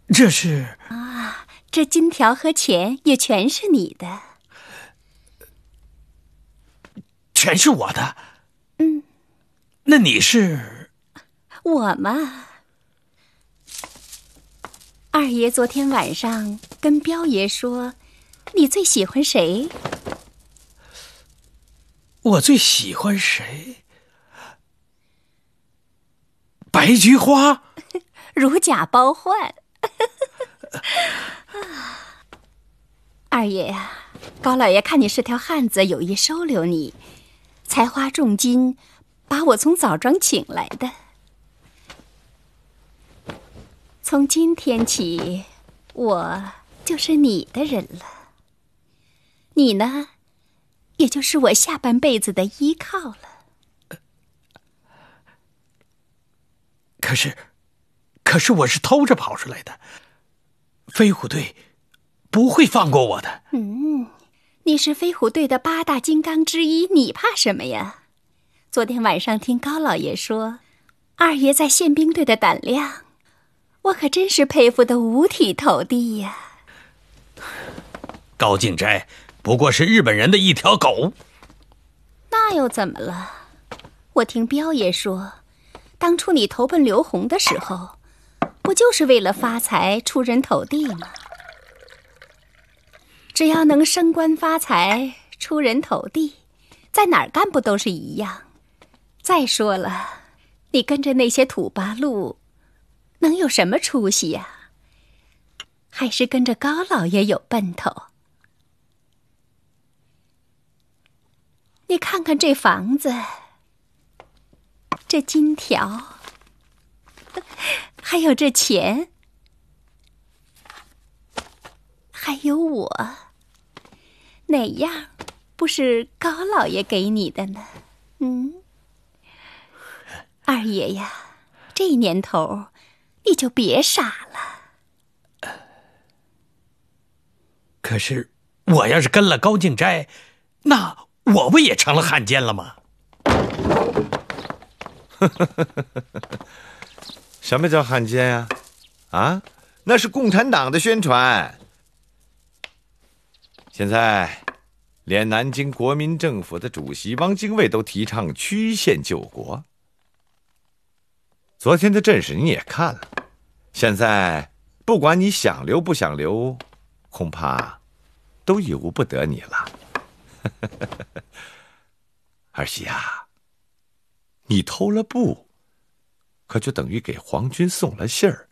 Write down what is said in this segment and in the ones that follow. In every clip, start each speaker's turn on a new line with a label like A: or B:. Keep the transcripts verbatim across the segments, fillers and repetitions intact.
A: 这是
B: 啊，这金条和钱也全是你的。
A: 全是我的？
B: 嗯。
A: 那你是？
B: 我嘛。二爷昨天晚上跟彪爷说，你最喜欢谁？
A: 我最喜欢谁？白菊花。
B: 如假包换。二爷呀、啊，高老爷看你是条汉子，有意收留你，才花重金把我从枣庄请来的。从今天起，我就是你的人了。你呢，也就是我下半辈子的依靠了。
A: 可是，可是我是偷着跑出来的，飞虎队不会放过我的。
B: 嗯，你是飞虎队的八大金刚之一，你怕什么呀？昨天晚上听高老爷说，二爷在宪兵队的胆量，我可真是佩服得五体投地呀。
A: 高静斋不过是日本人的一条狗。
B: 那又怎么了？我听彪爷说，当初你投奔刘洪的时候，不就是为了发财出人头地吗？只要能升官发财出人头地，在哪儿干不都是一样？再说了，你跟着那些土八路能有什么出息呀？还是跟着高老爷有奔头。你看看这房子，这金条，还有这钱，还有我，哪样不是高老爷给你的呢？嗯，二爷呀，这年头你就别傻了。
A: 可是我要是跟了高静斋，那我不也成了汉奸了吗？
C: 什么叫汉奸呀、啊？啊，那是共产党的宣传。现在连南京国民政府的主席汪精卫都提倡曲线救国。昨天的阵势你也看了，现在不管你想留不想留，恐怕都由不得你了。儿媳啊，你偷了布，可就等于给皇军送了信儿。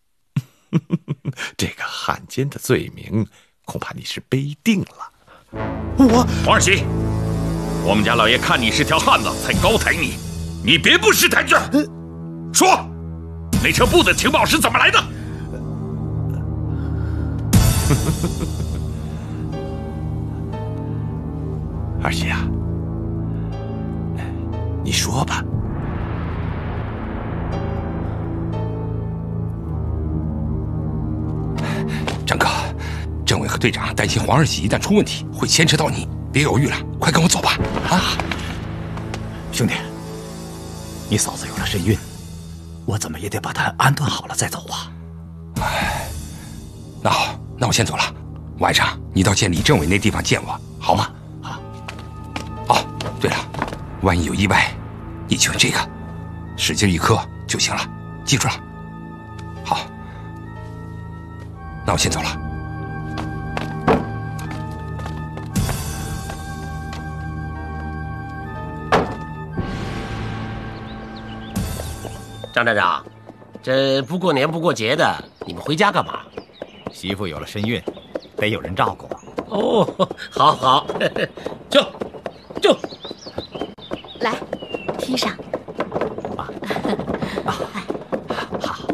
C: 这个汉奸的罪名，恐怕你是背定了。
A: 我
D: 黄儿媳，我们家老爷看你是条汉子，才高抬你，你别不识抬举。说，那车布的情报是怎么来的？
C: 儿媳啊，你说吧。
E: 张哥，政委和队长担心黄二喜一旦出问题，会牵扯到你，别犹豫了，快跟我走吧！啊，
F: 兄弟，你嫂子有了身孕，我怎么也得把她安顿好了再走啊。
E: 哎，那好，那我先走了。晚上你到见李政委那地方见我，好吗？好。哦，对了，万一有意外，你就用这个，使劲一磕就行了，记住了。好，那我先走了。
G: 张站长，这不过年不过节的，你们回家干嘛？
F: 媳妇有了身孕，得有人照顾。
G: 哦，好好，就就
B: 来，披上。
F: 啊啊，好。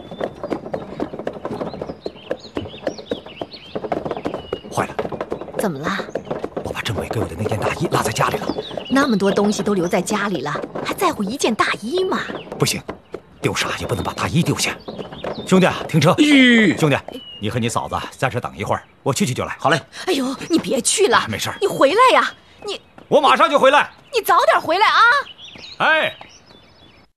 F: 坏了，
H: 怎么了？
F: 我把政委给我的那件大衣落在家里了。
H: 那么多东西都留在家里了，还在乎一件大衣吗？
F: 不行，丢傻也不能把大衣丢下。兄弟，停车！兄弟，你和你嫂子在这等一会儿，我去去就来。
G: 好嘞。
H: 哎呦，你别去了，
F: 没事，
H: 你回来呀！你
F: 我马上就回来。
H: 你早点回来啊！
F: 哎。